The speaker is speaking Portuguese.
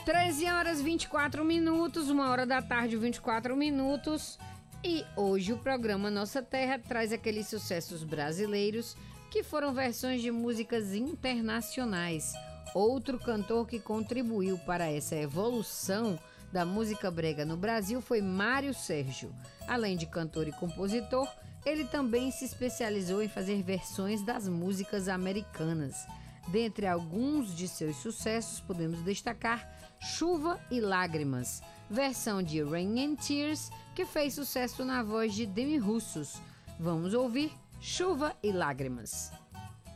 13h24, 1h da tarde, 24 minutos. E hoje o programa Nossa Terra traz aqueles sucessos brasileiros que foram versões de músicas internacionais. Outro cantor que contribuiu para essa evolução da música brega no Brasil foi Mário Sérgio. Além de cantor e compositor, ele também se especializou em fazer versões das músicas americanas. Dentre alguns de seus sucessos, podemos destacar Chuva e Lágrimas, versão de Rain and Tears, que fez sucesso na voz de Demi Russos. Vamos ouvir Chuva e Lágrimas.